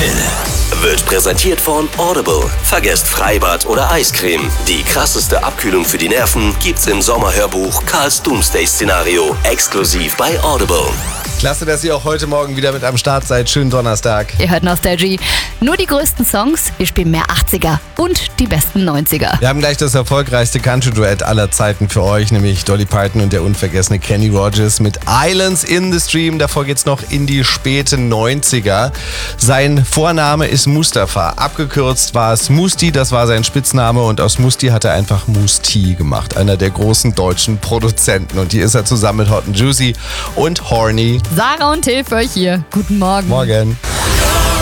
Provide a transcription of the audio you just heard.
Wird präsentiert von Audible. Vergesst Freibad oder Eiscreme. Die krasseste Abkühlung für die Nerven gibt's im Sommerhörbuch Karls Doomsday-Szenario. Exklusiv bei Audible. Klasse, dass ihr auch heute Morgen wieder mit am Start seid. Schönen Donnerstag. Ihr hört Nostalgie. Nur die größten Songs, wir spielen mehr 80er und die besten 90er. Wir haben gleich das erfolgreichste Country-Duett aller Zeiten für euch, nämlich Dolly Parton und der unvergessene Kenny Rogers mit Islands in the Stream. Davor geht's noch in die späten 90er. Sein Vorname ist Mustafa. Abgekürzt war es Musti, das war sein Spitzname, und aus Musti hat er einfach Musti gemacht. Einer der großen deutschen Produzenten. Und hier ist er zusammen mit Hot and Juicy und Horny. Sarah und Till für euch hier. Guten Morgen. Morgen.